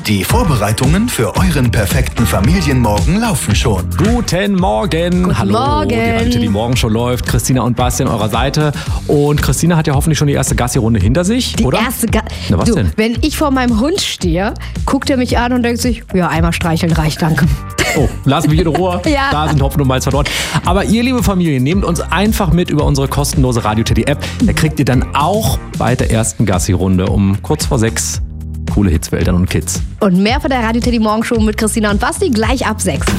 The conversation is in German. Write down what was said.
Die Vorbereitungen für euren perfekten Familienmorgen laufen schon. Guten Morgen. Guten Hallo. Morgen. Die Radio Teddy Morgenshow läuft. Christina und Basti an eurer Seite. Und Christina hat ja hoffentlich schon die erste Gassi-Runde hinter sich, oder? Na, was denn? Wenn ich vor meinem Hund stehe, guckt er mich an und denkt sich, ja, einmal streicheln reicht, danke. Oh, lass mich in Ruhe. Ja. Da sind Hopfen und Malz verloren. Aber ihr, liebe Familie, nehmt uns einfach mit über unsere kostenlose Radio Teddy App. Da kriegt ihr dann auch bei der ersten Gassi-Runde um kurz vor 6 coole Hits für Eltern und Kids. Und mehr von der Radio Teddy Morgenshow mit Christina und Basti gleich ab 6.